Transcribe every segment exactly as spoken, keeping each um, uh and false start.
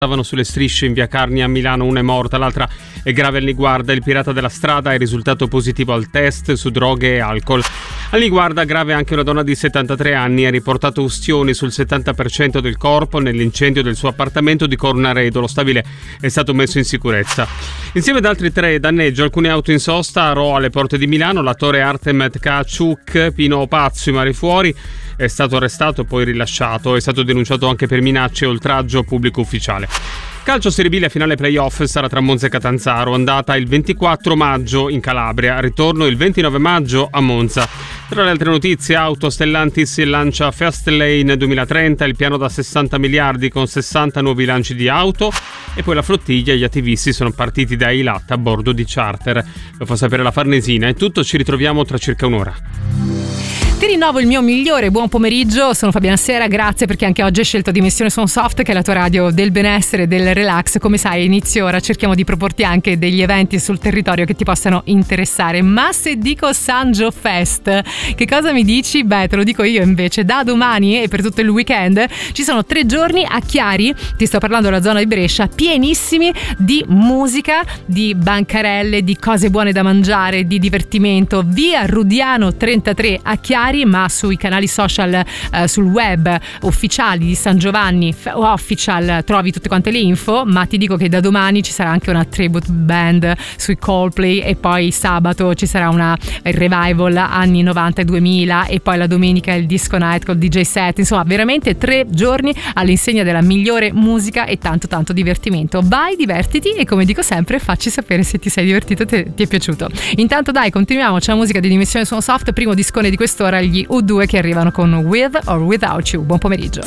Stavano sulle strisce in via Carni a Milano, una è morta, l'altra è grave al Niguarda. Il pirata della strada è risultato positivo al test su droghe e alcol. Al Niguarda grave anche una donna di settantatré anni, ha riportato ustioni sul settanta per cento del corpo nell'incendio del suo appartamento di Cornaredo. Lo stabile è stato messo in sicurezza. Insieme ad altri tre danneggio alcune auto in sosta a Rho alle porte di Milano. L'attore Artem Tkachuk, Pino Pazzo in mare fuori, è stato arrestato e poi rilasciato. È stato denunciato anche per minacce e oltraggio pubblico ufficiale. Calcio Serie B, la finale playoff sarà tra Monza e Catanzaro, andata il ventiquattro maggio in Calabria, ritorno il ventinove maggio a Monza. Tra le altre notizie, Auto Stellantis lancia Fastlane duemilatrenta, il piano da sessanta miliardi con sessanta nuovi lanci di auto, e poi la flottiglia, gli attivisti sono partiti da Eilat a bordo di charter. Lo fa sapere la Farnesina. È tutto, ci ritroviamo tra circa un'ora. Ti rinnovo il mio migliore buon pomeriggio, sono Fabiana Sera, grazie perché anche oggi hai scelto Dimensione Suon Soft, che è la tua radio del benessere e del relax. Come sai, inizio ora cerchiamo di proporti anche degli eventi sul territorio che ti possano interessare. Ma se dico Sangio Fest, che cosa mi dici? Beh, te lo dico io invece. Da domani e per tutto il weekend ci sono tre giorni a Chiari, ti sto parlando della zona di Brescia, pienissimi di musica, di bancarelle, di cose buone da mangiare, di divertimento. Via Rudiano trentatré a Chiari, ma sui canali social, eh, sul web ufficiali di San Giovanni Official trovi tutte quante le info. Ma ti dico che da domani ci sarà anche una tribute band sui Coldplay, e poi sabato ci sarà una revival anni novanta e duemila, e poi la domenica il disco night col D J set. Insomma, veramente tre giorni all'insegna della migliore musica e tanto tanto divertimento. Vai, divertiti, e come dico sempre, facci sapere se ti sei divertito, te, ti è piaciuto. Intanto dai, continuiamo, c'è la musica di Dimensione Suon Soft, primo discone di quest'ora, gli U due che arrivano con With or Without You. Buon pomeriggio.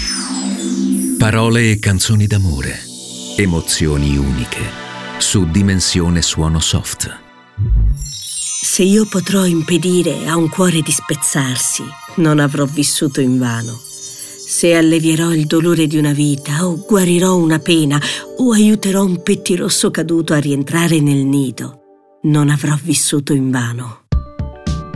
Parole e canzoni d'amore, emozioni uniche, su Dimensione Suono Soft. Se io potrò impedire a un cuore di spezzarsi, non avrò vissuto invano. Se allevierò il dolore di una vita, o guarirò una pena, o aiuterò un pettirosso caduto a rientrare nel nido, non avrò vissuto invano.